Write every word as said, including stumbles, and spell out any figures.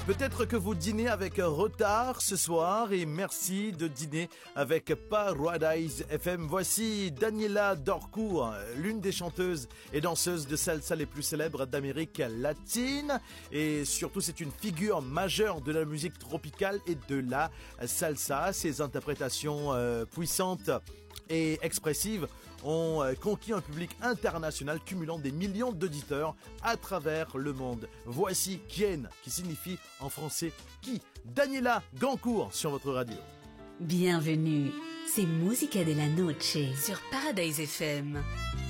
Peut-être que vous dînez avec retard ce soir et merci de dîner avec Paradise F M. Voici Daniela Dorcourt, l'une des chanteuses et danseuses de salsa les plus célèbres d'Amérique latine. Et surtout, c'est une figure majeure de la musique tropicale et de la salsa. Ses interprétations euh, puissantes et expressives ont conquis un public international cumulant des millions d'auditeurs à travers le monde. Voici Quien, qui signifie en français qui. Daniela Gancourt sur votre radio. Bienvenue, c'est Musica de la Noche sur Paradise F M.